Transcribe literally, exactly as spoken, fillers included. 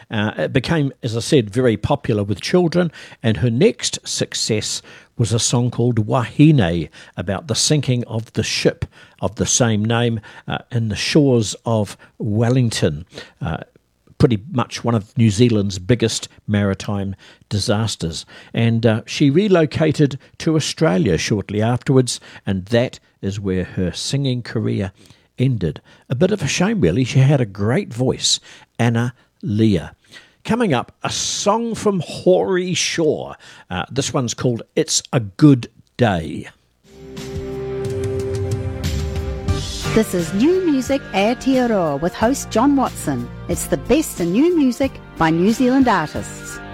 Uh, it became, as I said, very popular with children, and her next success was a song called Wahine, about the sinking of the ship of the same name uh, in the shores of Wellington. Uh, pretty much one of New Zealand's biggest maritime disasters. And uh, she relocated to Australia shortly afterwards, and that is where her singing career ended. A bit of a shame, really. She had a great voice, Anna Leah. Coming up, a song from Horie Shaw. Uh, this one's called It's a Good Day. This is New Music Aotearoa with host John Watson. It's the best in new music by New Zealand artists.